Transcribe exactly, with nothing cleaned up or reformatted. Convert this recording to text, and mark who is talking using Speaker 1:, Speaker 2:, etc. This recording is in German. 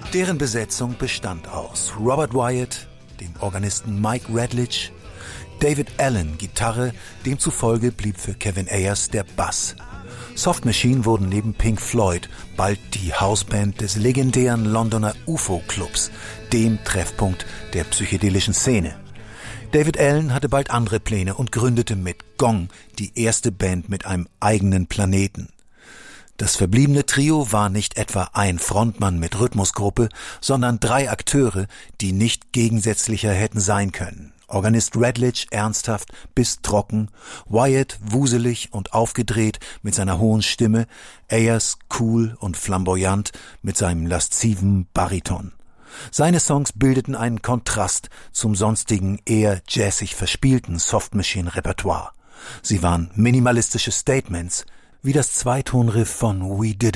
Speaker 1: Deren Besetzung bestand aus Robert Wyatt, dem Organisten Mike Redlich, David Allen, Gitarre, demzufolge blieb für Kevin Ayers der Bass. Soft Machine wurden neben Pink Floyd bald die Hausband des legendären Londoner U F O-Clubs, dem Treffpunkt der psychedelischen Szene. David Allen hatte bald andere Pläne und gründete mit Gong die erste Band mit einem eigenen Planeten. Das verbliebene Trio war nicht etwa ein Frontmann mit Rhythmusgruppe, sondern drei Akteure, die nicht gegensätzlicher hätten sein können. Organist Redlich ernsthaft bis trocken, Wyatt wuselig und aufgedreht mit seiner hohen Stimme, Ayers cool und flamboyant mit seinem lasziven Bariton. Seine Songs bildeten einen Kontrast zum sonstigen eher jazzig verspielten Soft-Machine-Repertoire. Sie waren minimalistische Statements, wie das Zweitonriff von We Did